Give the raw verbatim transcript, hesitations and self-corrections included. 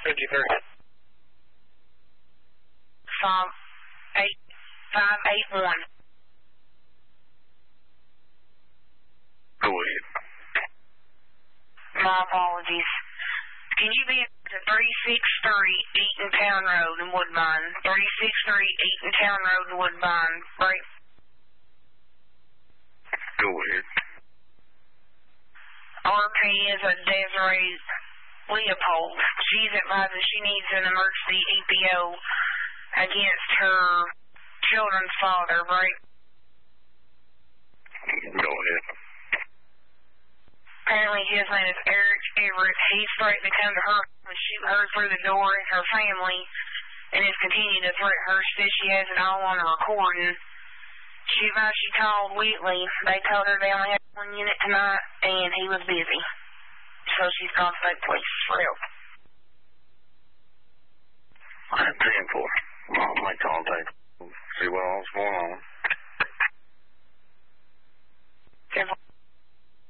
fifty-three. Five eight five eight one. Go ahead. My apologies. Can you be to three sixty-three Eatontown Road in Woodbine? three sixty-three Eatontown Road in Woodbine. Right. Go ahead. R P is a Desiree Leopold. She's advising she needs an emergency E P O against her children's father, right? Go ahead. Apparently his name is Eric Everett. He's threatened to come to her and shoot her through the door and her family, and has continued to threaten her. She says she has it all on a recording. She advised she called Wheatley. They told her they only had one unit tonight, and he was busy. So she's contacted police for help. I have ten four. I'll make contact. See what all's going on.